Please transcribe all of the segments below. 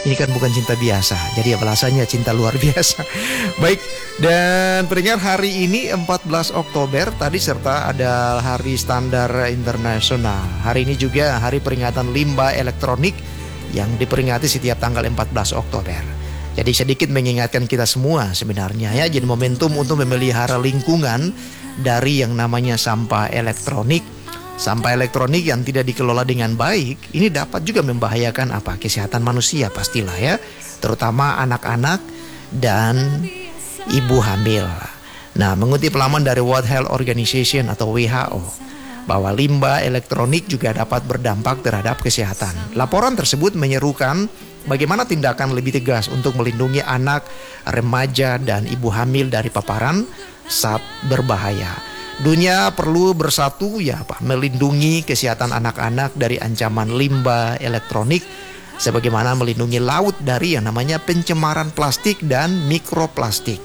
Ini kan bukan cinta biasa, jadi alasannya cinta luar biasa. Baik, dan pendengar, hari ini 14 Oktober tadi serta ada Hari Standar Internasional. Hari ini juga hari peringatan limbah elektronik yang diperingati setiap tanggal 14 Oktober. Jadi sedikit mengingatkan kita semua sebenarnya ya, jadi momentum untuk memelihara lingkungan dari yang namanya sampah elektronik. Sampah elektronik yang tidak dikelola dengan baik ini dapat juga membahayakan kesehatan manusia pastilah ya, terutama anak-anak dan ibu hamil. Nah, mengutip laman dari World Health Organization atau WHO bahwa limbah elektronik juga dapat berdampak terhadap kesehatan. Laporan tersebut menyerukan bagaimana tindakan lebih tegas untuk melindungi anak, remaja dan ibu hamil dari paparan zat berbahaya. Dunia perlu bersatu melindungi kesehatan anak-anak dari ancaman limbah elektronik, sebagaimana melindungi laut dari yang namanya pencemaran plastik dan mikroplastik.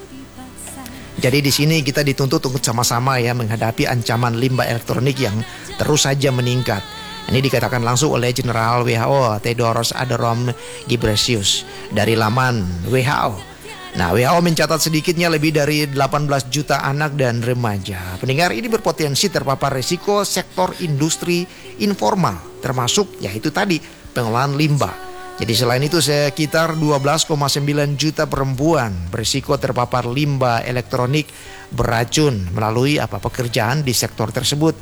Jadi di sini kita dituntut untuk sama-sama menghadapi ancaman limbah elektronik yang terus saja meningkat. Ini dikatakan langsung oleh General WHO Tedros Adhanom Ghebreyesus dari laman WHO. Nah, WHO mencatat sedikitnya lebih dari 18 juta anak dan remaja. Pendengar, ini berpotensi terpapar risiko sektor industri informal, termasuk yaitu tadi pengolahan limbah. Jadi selain itu sekitar 12,9 juta perempuan berisiko terpapar limbah elektronik beracun melalui pekerjaan di sektor tersebut.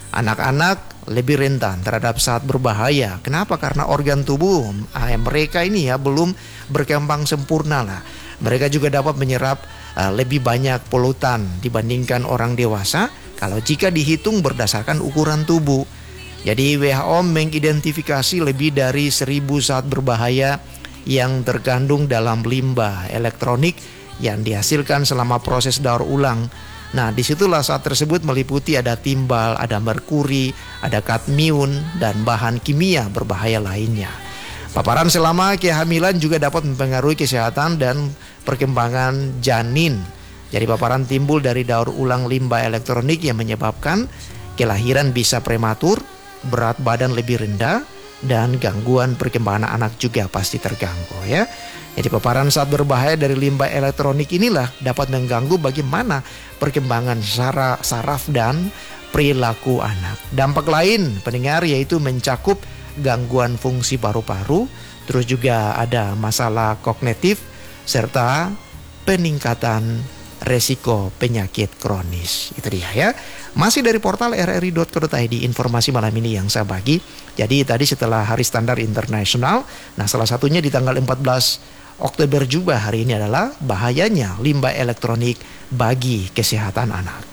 Anak-anak lebih rentan terhadap zat berbahaya. Kenapa? Karena organ tubuh mereka ini belum berkembang sempurna lah. Mereka juga dapat menyerap lebih banyak polutan dibandingkan orang dewasa kalau jika dihitung berdasarkan ukuran tubuh. Jadi WHO mengidentifikasi lebih dari 1.000 zat berbahaya yang terkandung dalam limbah elektronik yang dihasilkan selama proses daur ulang. Nah, disitulah zat tersebut meliputi ada timbal, ada merkuri, ada kadmium dan bahan kimia berbahaya lainnya. Paparan selama kehamilan juga dapat mempengaruhi kesehatan dan perkembangan janin. Jadi paparan timbul dari daur ulang limbah elektronik yang menyebabkan kelahiran bisa prematur, berat badan lebih rendah, dan gangguan perkembangan anak juga pasti terganggu ya. Jadi paparan zat berbahaya dari limbah elektronik inilah dapat mengganggu bagaimana perkembangan saraf dan perilaku anak. Dampak lain pendengar yaitu mencakup gangguan fungsi paru-paru, terus juga ada masalah kognitif serta peningkatan resiko penyakit kronis. Itu dia ya. Masih dari portal rri.co.id informasi malam ini yang saya bagi. Jadi tadi setelah Hari Standar Internasional, nah salah satunya di tanggal 14 Oktober juga hari ini adalah bahayanya limbah elektronik bagi kesehatan anak.